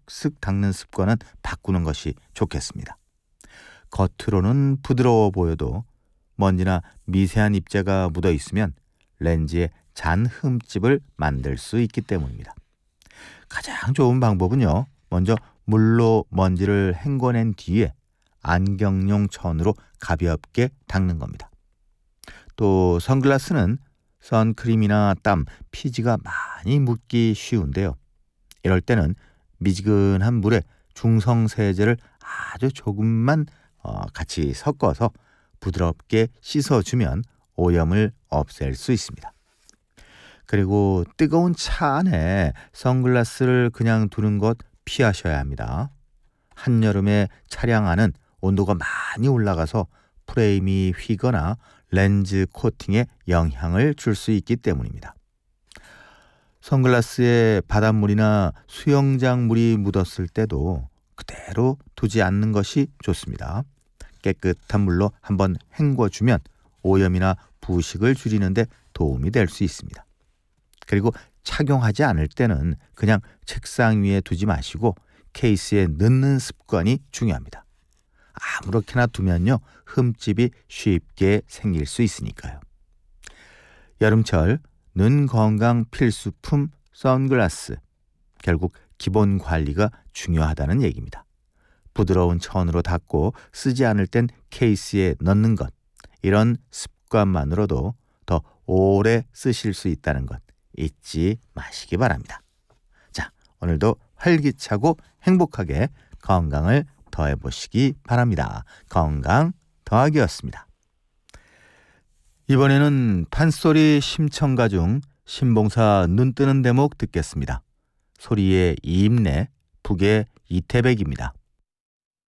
쓱쓱 닦는 습관은 바꾸는 것이 좋겠습니다. 겉으로는 부드러워 보여도 먼지나 미세한 입자가 묻어 있으면 렌즈에 잔 흠집을 만들 수 있기 때문입니다. 가장 좋은 방법은요, 먼저 물로 먼지를 헹궈낸 뒤에 안경용 천으로 가볍게 닦는 겁니다. 또 선글라스는 선크림이나 땀, 피지가 많이 묻기 쉬운데요. 이럴 때는 미지근한 물에 중성세제를 아주 조금만 같이 섞어서 부드럽게 씻어주면 오염을 없앨 수 있습니다. 그리고 뜨거운 차 안에 선글라스를 그냥 두는 것 피하셔야 합니다. 한여름에 차량 안은 온도가 많이 올라가서 프레임이 휘거나 렌즈 코팅에 영향을 줄 수 있기 때문입니다. 선글라스에 바닷물이나 수영장 물이 묻었을 때도 그대로 두지 않는 것이 좋습니다. 깨끗한 물로 한번 헹궈주면 오염이나 부식을 줄이는 데 도움이 될 수 있습니다. 그리고 착용하지 않을 때는 그냥 책상 위에 두지 마시고 케이스에 넣는 습관이 중요합니다. 아무렇게나 두면요, 흠집이 쉽게 생길 수 있으니까요. 여름철 눈 건강 필수품 선글라스. 결국 기본 관리가 중요하다는 얘기입니다. 부드러운 천으로 닦고 쓰지 않을 땐 케이스에 넣는 것. 이런 습관만으로도 더 오래 쓰실 수 있다는 것 잊지 마시기 바랍니다. 자, 오늘도 활기차고 행복하게 건강을 더해보시기 바랍니다. 건강 더하기였습니다. 이번에는 판소리 심청가 중 신봉사 눈 뜨는 대목 듣겠습니다. 소리의 이임래, 북의 이태백입니다.